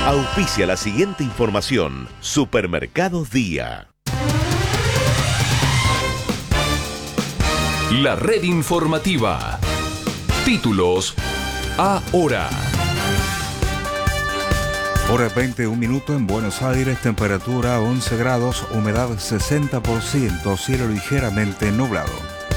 Auspicia la siguiente información. Supermercados Día. La red informativa. Títulos ahora. Hora 21 minutos en Buenos Aires, temperatura 11 grados, humedad 60%, cielo ligeramente nublado.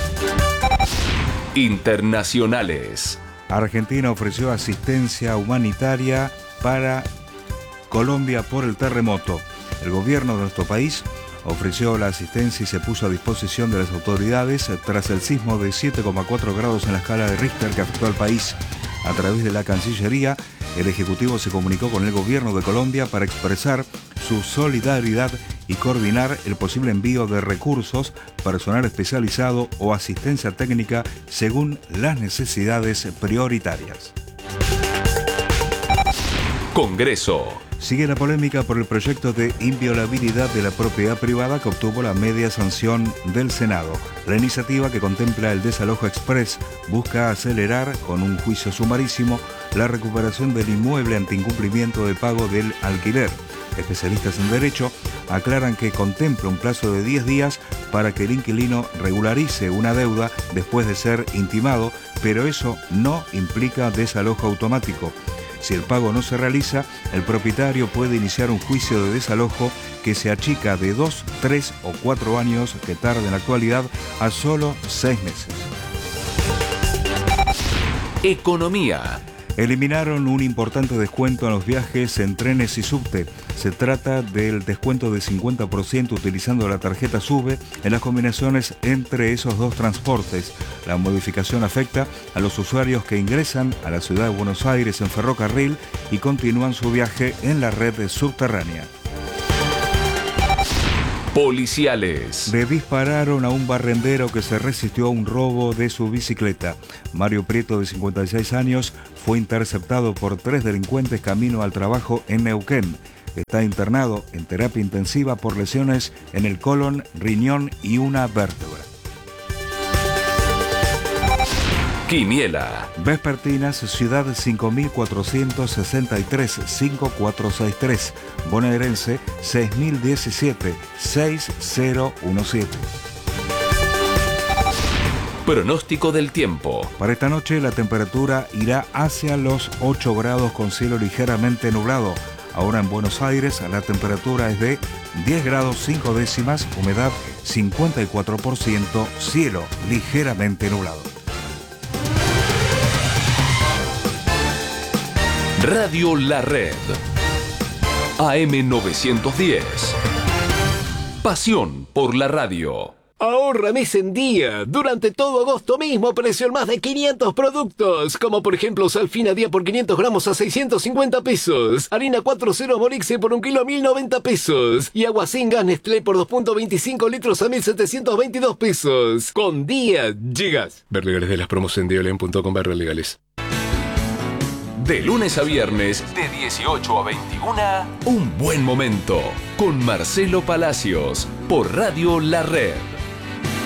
Internacionales. Argentina ofreció asistencia humanitaria para Colombia por el terremoto. El gobierno de nuestro país ofreció la asistencia y se puso a disposición de las autoridades tras el sismo de 7,4 grados en la escala de Richter que afectó al país. A través de la Cancillería, el Ejecutivo se comunicó con el gobierno de Colombia para expresar su solidaridad y coordinar el posible envío de recursos, personal especializado o asistencia técnica según las necesidades prioritarias. Congreso. Sigue la polémica por el proyecto de inviolabilidad de la propiedad privada que obtuvo la media sanción del Senado. La iniciativa, que contempla el desalojo express, busca acelerar con un juicio sumarísimo la recuperación del inmueble ante incumplimiento de pago del alquiler. Especialistas en derecho aclaran que contempla un plazo de 10 días para que el inquilino regularice una deuda después de ser intimado, pero eso no implica desalojo automático. Si el pago no se realiza, el propietario puede iniciar un juicio de desalojo que se achica de 2, 3 o 4 años, que tarda en la actualidad, a solo 6 meses. Economía. Eliminaron un importante descuento en los viajes en trenes y subte. Se trata del descuento de 50% utilizando la tarjeta SUBE en las combinaciones entre esos dos transportes. La modificación afecta a los usuarios que ingresan a la ciudad de Buenos Aires en ferrocarril y continúan su viaje en la red subterránea. Policiales. Le dispararon a un barrendero que se resistió a un robo de su bicicleta. Mario Prieto, de 56 años, fue interceptado por 3 delincuentes camino al trabajo en Neuquén. Está internado en terapia intensiva por lesiones en el colon, riñón y una vértebra. Quiniela. Vespertinas, Ciudad 5463-5463. Bonaerense 6017-6017. Pronóstico del tiempo. Para esta noche la temperatura irá hacia los 8 grados con cielo ligeramente nublado. Ahora en Buenos Aires la temperatura es de 10 grados 5 décimas, humedad 54%, cielo ligeramente nublado. Radio La Red. AM 910. Pasión por la radio. Ahorra mes en día. Durante todo agosto mismo precio en más de 500 productos. Como por ejemplo Salfina Día por 500 gramos a 650 pesos. Harina 4.0 Morixe por 1 kilo a 1090 pesos. Y agua sin gas Nestlé por 2.25 litros a 1722 pesos. Con Día llegas. Ver legales de las promos en diolen.com/legales. De lunes a viernes, de 18 a 21, Un Buen Momento, con Marcelo Palacios, por Radio La Red.